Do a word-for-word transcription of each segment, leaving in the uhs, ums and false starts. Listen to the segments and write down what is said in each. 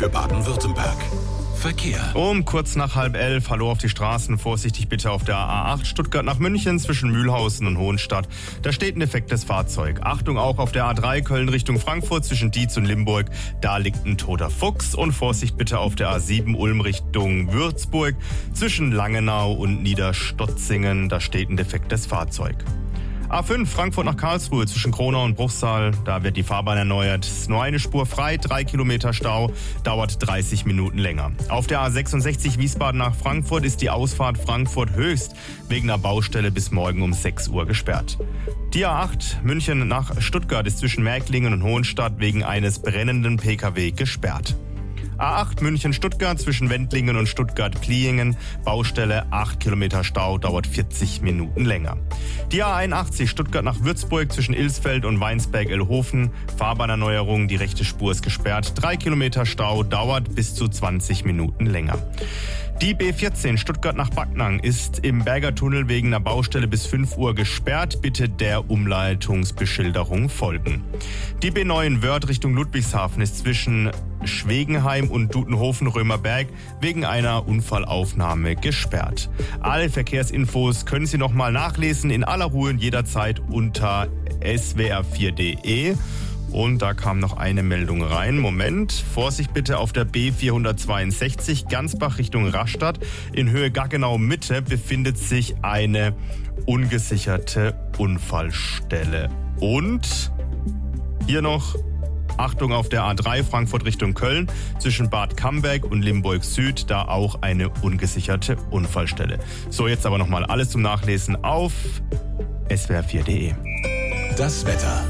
für Baden-Württemberg. Verkehr. Um kurz nach halb elf, hallo auf die Straßen, vorsichtig bitte auf der A acht Stuttgart nach München zwischen Mühlhausen und Hohenstadt. Da steht ein defektes Fahrzeug. Achtung auch auf der A drei Köln Richtung Frankfurt zwischen Dietz und Limburg, da liegt ein toter Fuchs. Und Vorsicht bitte auf der A sieben Ulm Richtung Würzburg zwischen Langenau und Niederstotzingen, da steht ein defektes Fahrzeug. A fünf Frankfurt nach Karlsruhe zwischen Kronau und Bruchsal, da wird die Fahrbahn erneuert. Es ist nur eine Spur frei, drei Kilometer Stau, dauert dreißig Minuten länger. Auf der A sechsundsechzig Wiesbaden nach Frankfurt ist die Ausfahrt Frankfurt Höchst wegen einer Baustelle bis morgen um sechs Uhr gesperrt. Die A acht München nach Stuttgart ist zwischen Märklingen und Hohenstadt wegen eines brennenden P K W gesperrt. A acht München-Stuttgart zwischen Wendlingen und Stuttgart-Pliingen. Baustelle, acht Kilometer Stau, dauert vierzig Minuten länger. Die A einundachtzig Stuttgart nach Würzburg zwischen Ilsfeld und Weinsberg-Elhofen. Fahrbahnerneuerung, die rechte Spur ist gesperrt. drei Kilometer Stau, dauert bis zu zwanzig Minuten länger. Die B vierzehn Stuttgart nach Backnang ist im Berger-Tunnel wegen einer Baustelle bis fünf Uhr gesperrt. Bitte der Umleitungsbeschilderung folgen. Die B neun Wörth Richtung Ludwigshafen ist zwischen Schwegenheim und Dudenhofen-Römerberg wegen einer Unfallaufnahme gesperrt. Alle Verkehrsinfos können Sie nochmal nachlesen in aller Ruhe und jederzeit unter s w r vier punkt d e. Und da kam noch eine Meldung rein. Moment, Vorsicht bitte auf der B vierhundertzweiundsechzig Gansbach Richtung Rastatt. In Höhe Gaggenau Mitte befindet sich eine ungesicherte Unfallstelle. Und hier noch Achtung auf der A drei Frankfurt Richtung Köln zwischen Bad Camberg und Limburg Süd, da auch eine ungesicherte Unfallstelle. So, jetzt aber nochmal alles zum Nachlesen auf s w r vier punkt d e. Das Wetter.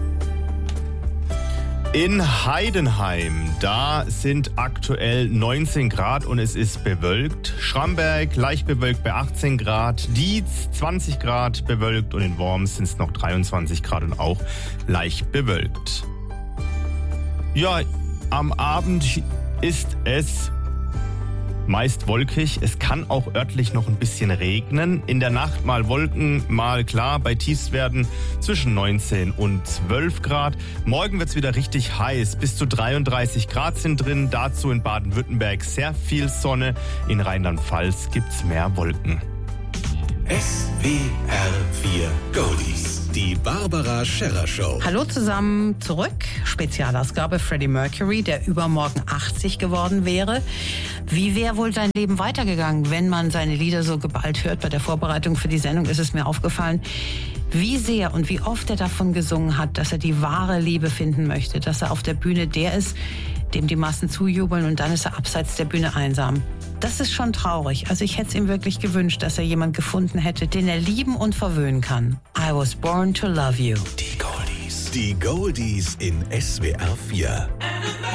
In Heidenheim, da sind aktuell neunzehn Grad und es ist bewölkt. Schramberg leicht bewölkt bei achtzehn Grad, Dietz zwanzig Grad bewölkt und in Worms sind es noch dreiundzwanzig Grad und auch leicht bewölkt. Ja, am Abend ist es meist wolkig. Es kann auch örtlich noch ein bisschen regnen. In der Nacht mal Wolken, mal klar. Bei Tiefstwerten zwischen neunzehn und zwölf Grad. Morgen wird's wieder richtig heiß. Bis zu dreiunddreißig Grad sind drin. Dazu in Baden-Württemberg sehr viel Sonne. In Rheinland-Pfalz gibt's mehr Wolken. S W R vier Goldies. Die Barbara Scherrer Show. Hallo zusammen zurück. Spezialausgabe Freddie Mercury, der übermorgen achtzig geworden wäre. Wie wäre wohl sein Leben weitergegangen, wenn man seine Lieder so geballt hört? Bei der Vorbereitung für die Sendung ist es mir aufgefallen, wie sehr und wie oft er davon gesungen hat, dass er die wahre Liebe finden möchte, dass er auf der Bühne der ist, dem die Massen zujubeln und dann ist er abseits der Bühne einsam. Das ist schon traurig. Also ich hätte es ihm wirklich gewünscht, dass er jemand gefunden hätte, den er lieben und verwöhnen kann. I was born to love you. Die Goldies. Die Goldies in S W R vier.